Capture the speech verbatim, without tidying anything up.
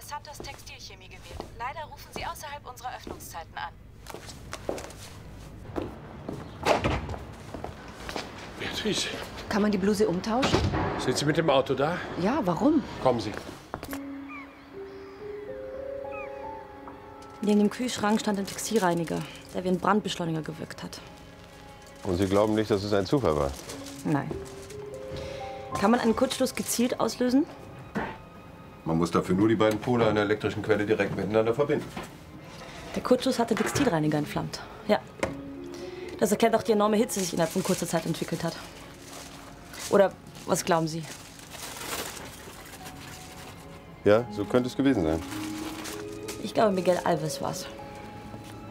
Santos Textilchemie gewählt. Leider rufen Sie außerhalb unserer Öffnungszeiten an. Beatrice. Kann man die Bluse umtauschen? Sind Sie mit dem Auto da? Ja, warum? Kommen Sie. Neben dem Kühlschrank stand ein Textilreiniger, der wie ein Brandbeschleuniger gewirkt hat. Und Sie glauben nicht, dass es ein Zufall war? Nein. Kann man einen Kurzschluss gezielt auslösen? Man muss dafür nur die beiden Pole einer elektrischen Quelle direkt miteinander verbinden. Der Kurzschluss hat den Textilreiniger entflammt. Ja. Das erklärt auch die enorme Hitze, die sich innerhalb von kurzer Zeit entwickelt hat. Oder was glauben Sie? Ja, so könnte es gewesen sein. Ich glaube, Miguel Alves war's.